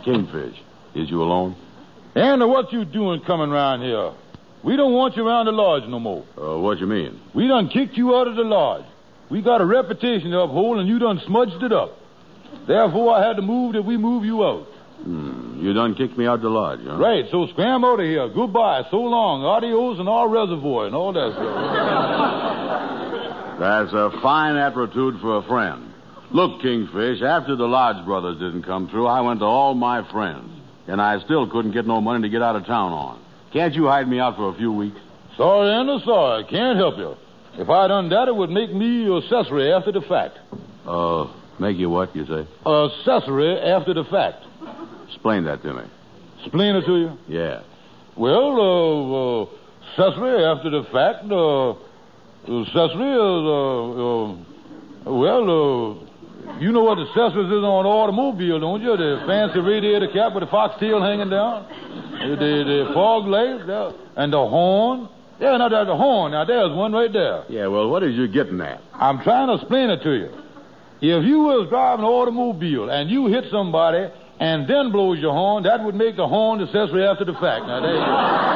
Kingfish, is you alone? And what you doing coming around here? We don't want you around the lodge no more. What you mean? We done kicked you out of the lodge. We got a reputation to uphold, and you done smudged it up. Therefore, I had to move that we move you out. You done kicked me out the lodge, huh? Right, so scram out of here. Goodbye, so long, adios, and all reservoir, and all that stuff. That's a fine aptitude for a friend. Look, Kingfish, after the Lodge brothers didn't come through, I went to all my friends, and I still couldn't get no money to get out of town on. Can't you hide me out for a few weeks? Sorry, Andy, sorry. Can't help you. If I done that, it would make me accessory after the fact. Make you what, you say? Accessory after the fact. Explain that to me. Explain it to you? Yeah. Well, accessory after the fact, accessory is, you know what accessories is on an automobile, don't you? The fancy radiator cap with the foxtail hanging down, the fog lights, and the horn. Yeah, now there's a horn. Now, there's one right there. Yeah, well, what is you getting at? I'm trying to explain it to you. If you was driving an automobile and you hit somebody and then blows your horn, that would make the horn accessory after the fact. Now, there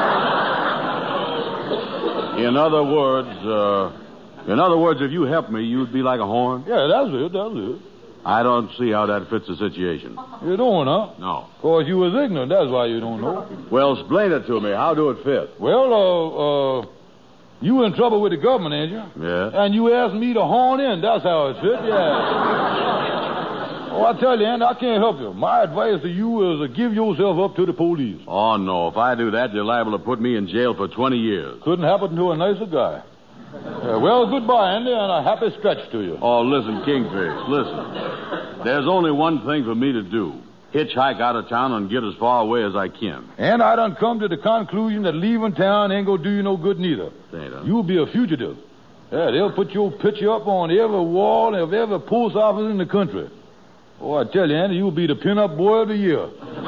you go. In other words, if you helped me, you'd be like a horn? Yeah, that's it. I don't see how that fits the situation. You don't, huh? No. Of course, you was ignorant. That's why you don't know. Well, explain it to me. How do it fit? Well, you in trouble with the government, ain't you? Yeah. And you asked me to horn in. That's how it fit, yeah. Oh, I tell you, Andy, I can't help you. My advice to you is to give yourself up to the police. Oh, no. If I do that, they're liable to put me in jail for 20 years. Couldn't happen to a nicer guy. Well, goodbye, Andy, and a happy stretch to you. Oh, listen, Kingfish, listen. There's only one thing for me to do. Hitchhike out of town and get as far away as I can. And I done come to the conclusion that leaving town ain't gonna do you no good neither. You'll be a fugitive. Yeah, they'll put your picture up on every wall of every post office in the country. Oh, I tell you, Andy, you'll be the pin-up boy of the year.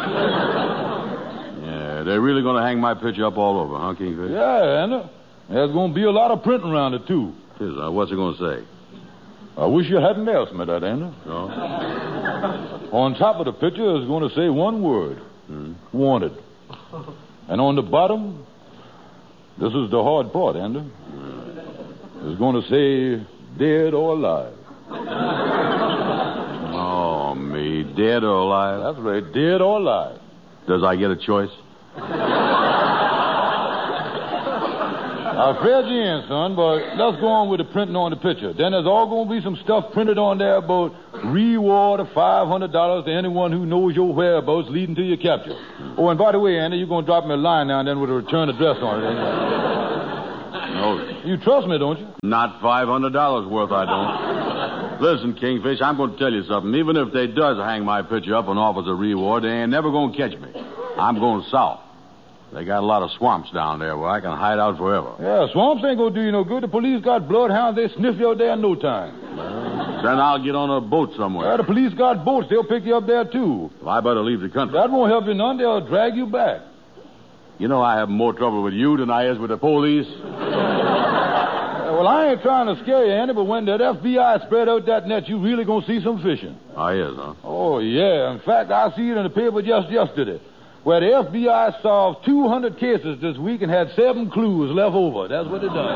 Yeah, they're really gonna hang my picture up all over, huh, Kingfish? Yeah, Andy. There's gonna be a lot of printing around it, too. What's it gonna say? I wish you hadn't asked me that, Andy. No? On top of the picture is going to say one word. Wanted. And on the bottom, this is the hard part, Andy. It's going to say dead or alive. Oh, me. Dead or alive? That's right, dead or alive. Does I get a choice? I fed you in, son, but let's go on with the printing on the picture. Then there's all going to be some stuff printed on there about reward of $500 to anyone who knows your whereabouts leading to your capture. Oh, and by the way, Andy, you're going to drop me a line now and then with a return address on it. No. You trust me, don't you? Not $500 worth, I don't. Listen, Kingfish, I'm going to tell you something. Even if they does hang my picture up and offers a reward, they ain't never going to catch me. I'm going south. They got a lot of swamps down there where I can hide out forever. Yeah, swamps ain't gonna do you no good. The police got bloodhounds. They sniff you out there in no time. Then I'll get on a boat somewhere. Yeah, the police got boats. They'll pick you up there, too. Well, I better leave the country. That won't help you none. They'll drag you back. You know I have more trouble with you than I is with the police. Well, I ain't trying to scare you, Andy, but when that FBI spread out that net, you really gonna see some fishing. I is, huh? Oh, yeah. In fact, I see it in the paper just yesterday, where the FBI solved 200 cases this week and had 7 clues left over. That's what it done.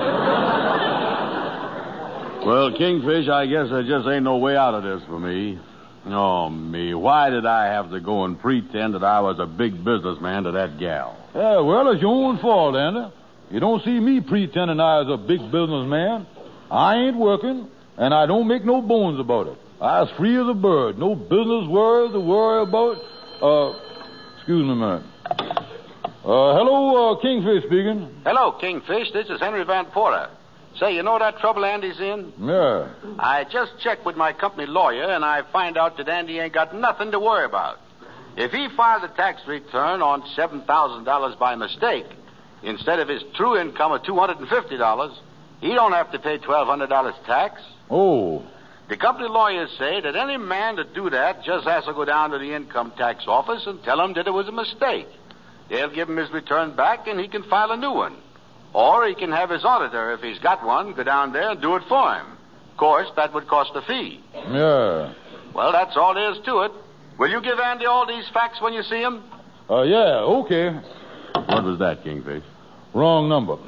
Well, Kingfish, I guess there just ain't no way out of this for me. Oh, me. Why did I have to go and pretend that I was a big businessman to that gal? Yeah, well, it's your own fault, Andy. You don't see me pretending I was a big businessman. I ain't working, and I don't make no bones about it. I was free as a bird. No business worries to worry about. Excuse me a minute. Hello, Kingfish speaking. Hello, Kingfish. This is Henry Van Porter. Say, you know that trouble Andy's in? Yeah. I just checked with my company lawyer, and I find out that Andy ain't got nothing to worry about. If he filed a tax return on $7,000 by mistake, instead of his true income of $250, he don't have to pay $1,200 tax. Oh. The company lawyers say that any man that do that just has to go down to the income tax office and tell them that it was a mistake. They'll give him his return back, and he can file a new one. Or he can have his auditor, if he's got one, go down there and do it for him. Of course, that would cost a fee. Yeah. Well, that's all there is to it. Will you give Andy all these facts when you see him? Yeah, okay. What was that, Kingfish? Wrong number.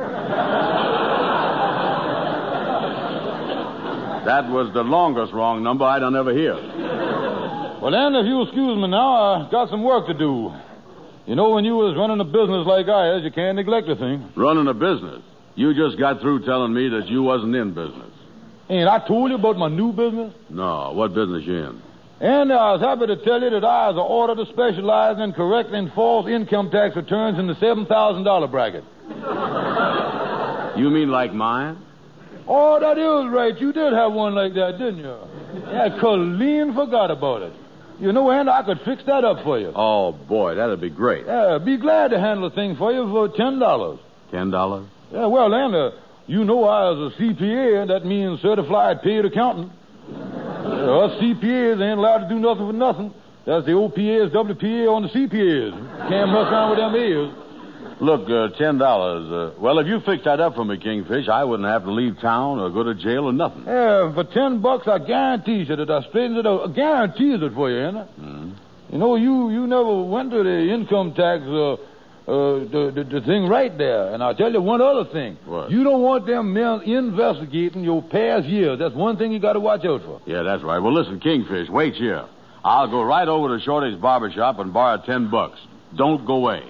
That was the longest wrong number I done ever hear. Well, then, if you'll excuse me now, I got some work to do. You know, when you was running a business like I is, you can't neglect a thing. Running a business? You just got through telling me that you wasn't in business. Ain't I told you about my new business? No, what business you in? And I was happy to tell you that I was ordered to specialize in correcting false income tax returns in the $7,000 bracket. You mean like mine? Oh, that is right. You did have one like that, didn't you? Yeah, Colleen forgot about it. You know, and I could fix that up for you. Oh, boy, that'd be great. Yeah, be glad to handle the thing for you for $10. $10? Yeah, well, then, you know I was a CPA, and that means certified paid accountant. Us CPAs ain't allowed to do nothing for nothing. That's the OPAs, WPA on the CPAs. Can't mess around with them ears. Look, $10. Well, if you fix that up for me, Kingfish, I wouldn't have to leave town or go to jail or nothing. Yeah, for $10, I guarantee you that I straightened it out. I guarantee it for you, ain't I? Mm-hmm. You know, you never went to the income tax, the thing right there. And I'll tell you one other thing. What? You don't want them men investigating your past years. That's one thing you got to watch out for. Yeah, that's right. Well, listen, Kingfish, wait here. I'll go right over to Shorty's barber shop and borrow $10. Don't go away.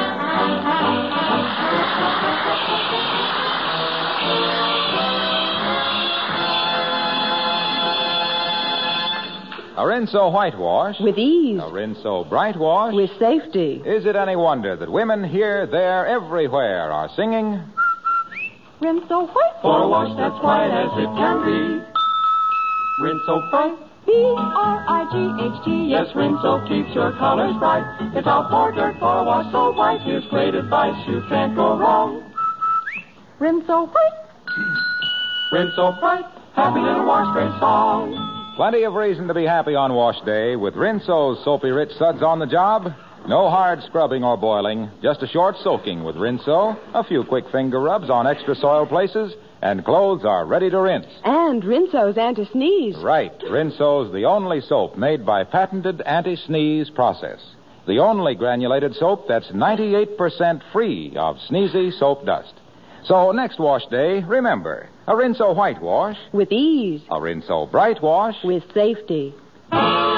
A Rinso whitewash. With ease. A Rinso bright wash. With safety. Is it any wonder that women here, there, everywhere are singing? Rinso white. For a wash that's white as it can be. Rinso bright. B-R-I-G-H-T. Yes, Rinso keeps your colors bright. It's all for dirt for a wash so white. Here's great advice, you can't go wrong. Rinso white. Rinso bright. Happy little wash day song. Plenty of reason to be happy on wash day with Rinso's soapy rich suds on the job. No hard scrubbing or boiling, just a short soaking with Rinso, a few quick finger rubs on extra soiled places, and clothes are ready to rinse. And Rinso's anti-sneeze. Right. Rinso's the only soap made by patented anti-sneeze process. The only granulated soap that's 98% free of sneezy soap dust. So next wash day, remember, a Rinso whitewash. With ease. A Rinso bright wash. With safety.